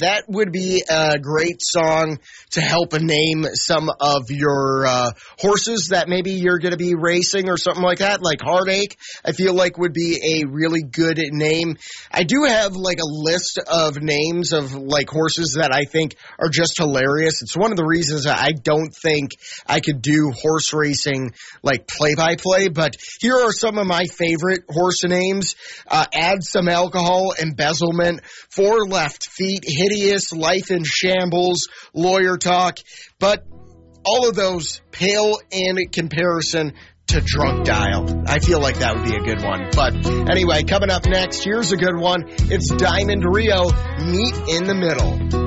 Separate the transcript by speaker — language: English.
Speaker 1: that would be a great song to help name some of your horses that maybe you're going to be racing or something like that, like Heartache. I feel like would be a really good name. I do have like a list of names of like horses that I think are just hilarious. It's one of the reasons I don't think I could do horse racing like play-by-play, but here are some of my favorite horse names. Add Some Alcohol, Embezzlement, Four Left Feet, Hideous, Life in Shambles, Lawyer Talk, but all of those pale in comparison to Drunk Dial. I feel like that would be a good one. But anyway, coming up next, here's a good one. It's Diamond Rio, Meet in the Middle.